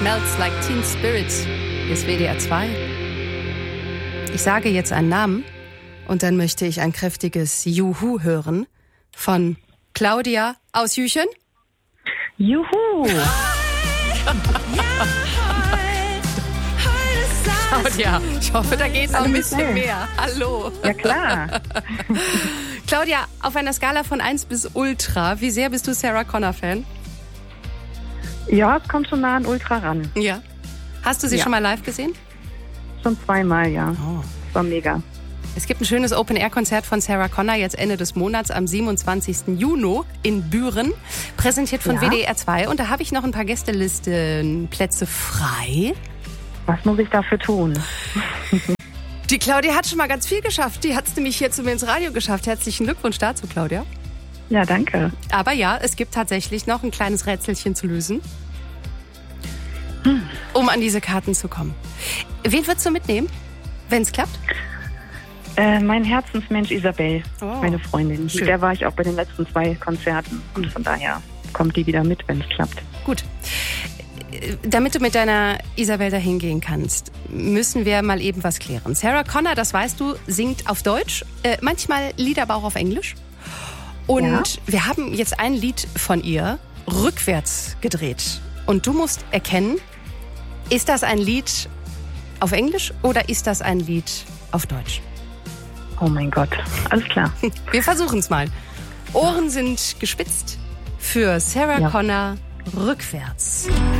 Melts Like Teen Spirit ist WDR 2. Ich sage jetzt einen Namen und dann möchte ich ein kräftiges Juhu hören von Claudia aus Jüchen. Juhu! Claudia, ich hoffe, da geht noch ein bisschen mehr. Hallo. Ja, klar. Claudia, auf einer Skala von 1 bis Ultra, wie sehr bist du Sarah Connor-Fan? Ja, es kommt schon nah an Ultra ran. Ja. Hast du sie schon mal live gesehen? Schon 2-mal, ja. Oh. Das war mega. Es gibt ein schönes Open-Air-Konzert von Sarah Connor jetzt Ende des Monats am 27. Juni in Büren, präsentiert von WDR 2. Und da habe ich noch ein paar Gästelistenplätze frei. Was muss ich dafür tun? Die Claudia hat schon mal ganz viel geschafft. Die hat es nämlich hier zu mir ins Radio geschafft. Herzlichen Glückwunsch dazu, Claudia. Ja, danke. Aber ja, es gibt tatsächlich noch ein kleines Rätselchen zu lösen, um an diese Karten zu kommen. Wen würdest du mitnehmen, wenn es klappt? Mein Herzensmensch Isabel, Oh, meine Freundin. schön. Mit der war ich auch bei den letzten 2 Konzerten. Und von daher kommt die wieder mit, wenn es klappt. Gut. Damit du mit deiner Isabel dahin gehen kannst, müssen wir mal eben was klären. Sarah Connor, das weißt du, singt auf Deutsch, manchmal Lieder aber auch auf Englisch. Und wir haben jetzt ein Lied von ihr rückwärts gedreht. Und du musst erkennen, ist das ein Lied auf Englisch oder ist das ein Lied auf Deutsch? Oh mein Gott, alles klar. Wir versuchen es mal. Ohren sind gespitzt für Sarah Connor rückwärts.